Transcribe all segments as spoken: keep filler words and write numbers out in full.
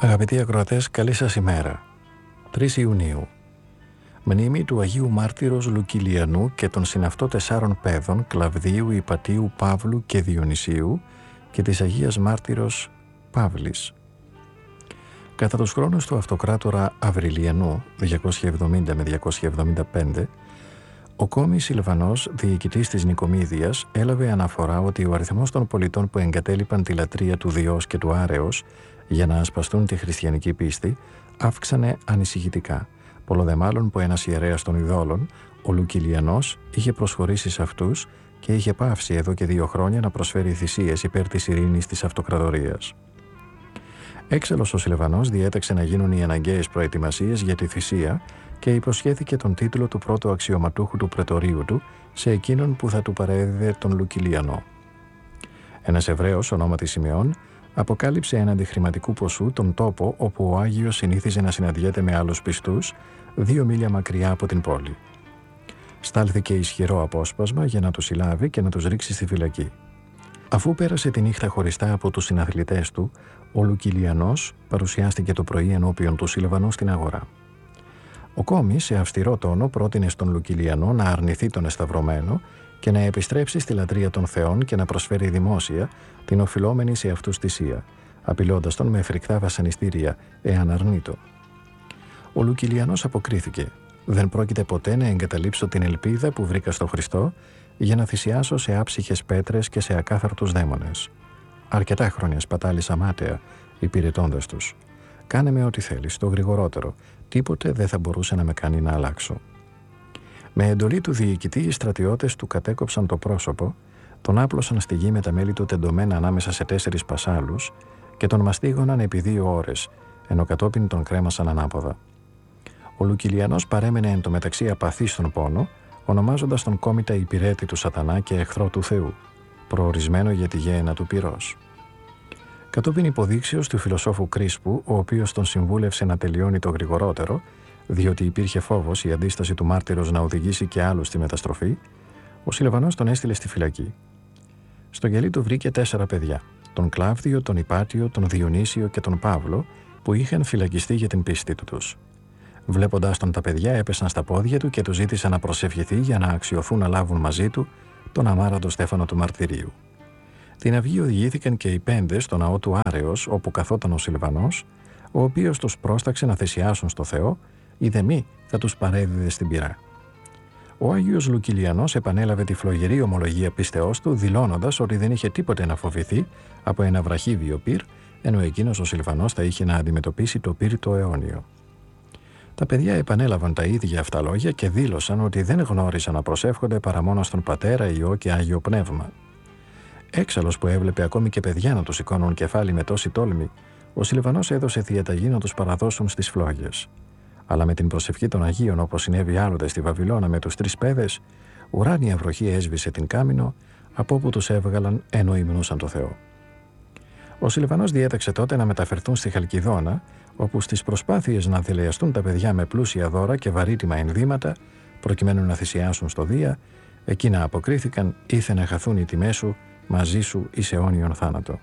Αγαπητοί ακροατές, καλή σας ημέρα. τρεις Ιουνίου. Μνήμη του Αγίου Μάρτυρος Λουκιλιανού και των συναυτό τεσσάρων παιδών Κλαβδίου, Ιπατίου, Παύλου και Διονυσίου και της Αγίας Μάρτυρος Παύλης. Κατά τους χρόνους του Αυτοκράτορα Αυριλιανού διακόσια εβδομήντα με διακόσια εβδομήντα πέντε, ο Κόμης Σιλβανός, διοικητής της Νικομίδειας, έλαβε αναφορά ότι ο αριθμός των πολιτών που εγκατέλειπαν τη λατρεία του Διός και του Άρεως για να ασπαστούν τη χριστιανική πίστη αύξανε ανησυχητικά. Πολλό δε μάλλον που ένας ιερέας των ειδόλων, ο Λουκιλιανός, είχε προσχωρήσει σε αυτούς και είχε πάυσει εδώ και δύο χρόνια να προσφέρει θυσίες υπέρ της ειρήνης της αυτοκρατορίας. Έξαλλος ο Σιλβανός διέταξε να γίνουν οι αναγκαίες προετοιμασίες για τη θυσία και υποσχέθηκε τον τίτλο του πρώτου αξιωματούχου του πρετορείου του σε εκείνον που θα του παρέδιδε τον Λουκιλιανό. Ένας Εβραίος, ονόματι Σιμεών, αποκάλυψε έναντι χρηματικού ποσού τον τόπο όπου ο Άγιος συνήθιζε να συναντιέται με άλλους πιστούς, δύο μίλια μακριά από την πόλη. Στάλθηκε ισχυρό απόσπασμα για να τους συλλάβει και να τους ρίξει στη φυλακή. Αφού πέρασε τη νύχτα χωριστά από τους συναθλητές του, ο Λουκιλιανός παρουσιάστηκε το πρωί ενώπιον του Σιλβανού στην αγορά. Ο Κόμης σε αυστηρό τόνο πρότεινε στον Λουκιλιανό να αρνηθεί τον εσταυρωμένο και να επιστρέψει στη λατρεία των θεών και να προσφέρει δημόσια την οφειλόμενη σε αυτούς θυσία, απειλώντας τον με φρικτά βασανιστήρια εάν αρνείτο. Ο Λουκιλιανός αποκρίθηκε: «Δεν πρόκειται ποτέ να εγκαταλείψω την ελπίδα που βρήκα στο Χριστό για να θυσιάσω σε άψυχες πέτρες και σε ακάθαρτους δαίμονες. Αρκετά χρόνια σπατάλησα μάταια υπηρετώντας τους. Κάνε με ό,τι θέλεις, το γρηγορότερο. Τίποτε δεν θα μπορούσε να με κάνει να αλλάξω». Με εντολή του διοικητή, οι στρατιώτες του κατέκοψαν το πρόσωπο, τον άπλωσαν στη γη με τα μέλη του τεντωμένα ανάμεσα σε τέσσερις πασάλους και τον μαστίγωναν επί δύο ώρες, ενώ κατόπιν τον κρέμασαν ανάποδα. Ο Λουκιλιανός παρέμενε εν τω μεταξύ απαθής στον πόνο, ονομάζοντας τον κόμητα υπηρέτη του Σατανά και εχθρό του Θεού, προορισμένο για τη γέαινα του πυρός. Κατόπιν υποδείξεως του φιλοσόφου Κρίσπου, ο οποίος τον συμβούλευσε να τελειώνει το γρηγορότερο, διότι υπήρχε φόβος η αντίσταση του μάρτυρος να οδηγήσει και άλλους στη μεταστροφή, ο Σιλβανός τον έστειλε στη φυλακή. Στο γυαλί του βρήκε τέσσερα παιδιά, τον Κλάβδιο, τον Ιπάτιο, τον Διονύσιο και τον Παύλο, που είχαν φυλακιστεί για την πίστη τους. Βλέποντας τον τα παιδιά έπεσαν στα πόδια του και του ζήτησαν να προσευχηθεί για να αξιωθούν να λάβουν μαζί του τον αμάραντο στέφανο του μαρτυρίου. Την αυγή οδηγήθηκαν και οι πέντε στο ναό του Άρεως, όπου καθόταν ο Σιλβανός, ο οποίος τους πρόσταξε να θυσιάσουν στο Θεό, ή δε μη θα τους παρέδιδε στην πυρά. Ο Άγιος Λουκιλιανός επανέλαβε τη φλογερή ομολογία πίστεώς του, δηλώνοντας ότι δεν είχε τίποτε να φοβηθεί από ένα βραχύβιο πυρ, ενώ εκείνος ο Σιλβανός θα είχε να αντιμετωπίσει το πυρ το αιώνιο. Τα παιδιά επανέλαβαν τα ίδια αυτά λόγια και δήλωσαν ότι δεν γνώρισαν να προσεύχονται παρά μόνο στον Πατέρα, Υιό και Άγιο Πνεύμα. Έξαλλος που έβλεπε ακόμη και παιδιά να τους σηκώνουν κεφάλι με τόση τόλμη, ο Σιλβανός έδωσε διαταγή να τους παραδώσουν στις φλόγες. Αλλά με την προσευχή των Αγίων, όπως συνέβη άλλοτε στη Βαβυλώνα με τους τρεις παιδες, ουράνια βροχή έσβησε την Κάμινο, από όπου τους έβγαλαν ενώ υμνούσαν το Θεό. Ο Σιλβανός διέταξε τότε να μεταφερθούν στη Χαλκιδόνα, όπου στις προσπάθειες να δελεαστούν τα παιδιά με πλούσια δώρα και βαρύτιμα ενδύματα, προκειμένου να θυσιάσουν στο Δία, εκείνα αποκρίθηκαν: «Ήθε να χαθούν οι τιμές σου, μαζί σου εις αιώνιον θάνατο».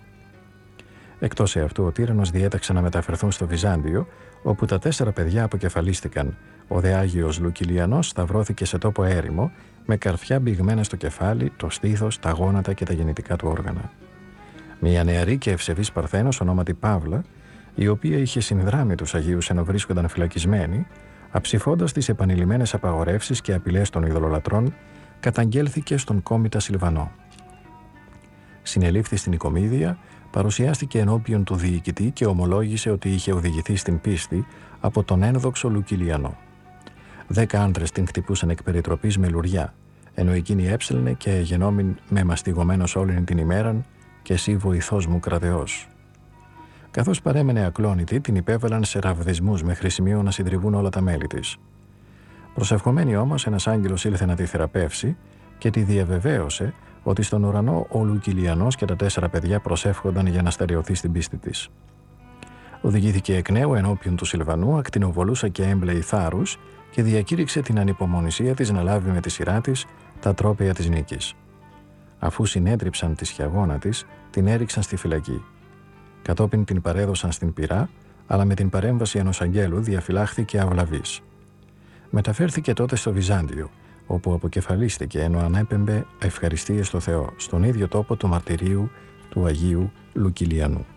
Εκτός αυτού, ο τύραννος διέταξε να μεταφερθούν στο Βυζάντιο, όπου τα τέσσερα παιδιά αποκεφαλίστηκαν. Ο δε Άγιος Λουκιλιανός σταυρώθηκε σε τόπο έρημο, με καρφιά μπηγμένα στο κεφάλι, το στήθος, τα γόνατα και τα γεννητικά του όργανα. Μια νεαρή και ευσεβής Παρθένος, ονόματι Παύλα, η οποία είχε συνδράμει τους Αγίους ενώ βρίσκονταν φυλακισμένοι, αψηφώντας τις επανειλημμένες απαγορεύσεις και απειλές των ειδωλολατρών, καταγγέλθηκε στον κόμητα Σιλβανό. Συνελήφθη στην Νικομίδεια, παρουσιάστηκε ενώπιον του διοικητή και ομολόγησε ότι είχε οδηγηθεί στην πίστη από τον ένδοξο Λουκιλιανό. Δέκα άντρες την χτυπούσαν εκ περιτροπής με λουριά, ενώ εκείνη έψελνε και γενόμην με μαστιγωμένος όλην την ημέραν και εσύ βοηθός μου κρατεός. Καθώς παρέμενε ακλόνητη, την υπέβαλαν σε ραβδισμούς μέχρι σημείο να συντριβούν όλα τα μέλη της. Προσευχομένη όμως, ένας άγγελος ήλθε να τη θεραπεύσει και τη διαβεβαίωσε ότι στον ουρανό ο Λουκιλιανός και τα τέσσερα παιδιά προσεύχονταν για να στερεωθεί στην πίστη της. Οδηγήθηκε εκ νέου ενώπιον του Σιλβανού, ακτινοβολούσα και έμπλεη θάρρους και διακήρυξε την ανυπομονησία της να λάβει με τη σειρά της τα τρόπαια της νίκης. Αφού συνέτριψαν τη σχιαγώνα της, την έριξαν στη φυλακή. Κατόπιν την παρέδωσαν στην πυρά, αλλά με την παρέμβαση ενός αγγέλου διαφυλάχθηκε αυλαβής. Μεταφέρθηκε τότε στο Βυζάντιο, όπου αποκεφαλίστηκε ενώ ανέπεμπε ευχαριστίες στο Θεό, στον ίδιο τόπο του μαρτυρίου του Αγίου Λουκιλιανού.